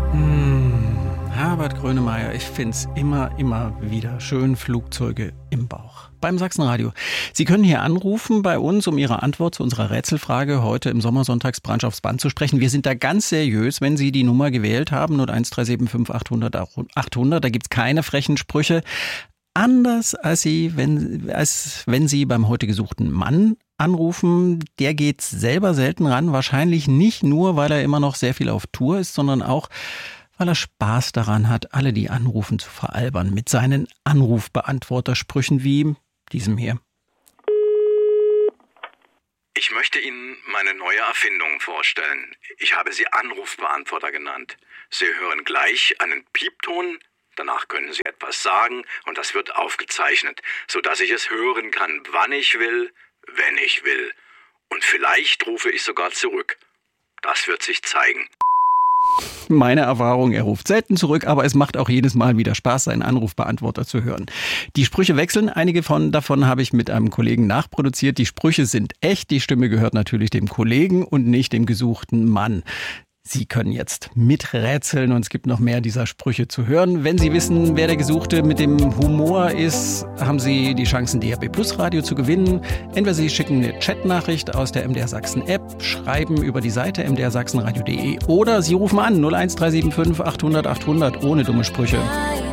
Herbert Grönemeyer, ich find's immer wieder schön, Flugzeuge im Bauch. Beim Sachsenradio. Sie können hier anrufen bei uns, um Ihre Antwort zu unserer Rätselfrage heute im Sommersonntagsbrunch aufs Band zu sprechen. Wir sind da ganz seriös, wenn Sie die Nummer gewählt haben, 01375 800 800. Da gibt's keine frechen Sprüche. Anders als wenn Sie beim heute gesuchten Mann anrufen, der geht selber selten ran. Wahrscheinlich nicht nur, weil er immer noch sehr viel auf Tour ist, sondern auch, weil er Spaß daran hat, alle, die anrufen, zu veralbern mit seinen Anrufbeantwortersprüchen wie diesem hier. Ich möchte Ihnen meine neue Erfindung vorstellen. Ich habe sie Anrufbeantworter genannt. Sie hören gleich einen Piepton, danach können Sie etwas sagen und das wird aufgezeichnet, sodass ich es hören kann, wann ich will, wenn ich will. Und vielleicht rufe ich sogar zurück. Das wird sich zeigen. Meine Erfahrung, er ruft selten zurück, aber es macht auch jedes Mal wieder Spaß, seinen Anrufbeantworter zu hören. Die Sprüche wechseln, einige davon habe ich mit einem Kollegen nachproduziert. Die Sprüche sind echt, die Stimme gehört natürlich dem Kollegen und nicht dem gesuchten Mann. Sie können jetzt miträtseln und es gibt noch mehr dieser Sprüche zu hören. Wenn Sie wissen, wer der Gesuchte mit dem Humor ist, haben Sie die Chancen, DAB+ Radio zu gewinnen. Entweder Sie schicken eine Chatnachricht aus der MDR Sachsen App, schreiben über die Seite mdrsachsenradio.de oder Sie rufen an 01375 800 800 ohne dumme Sprüche.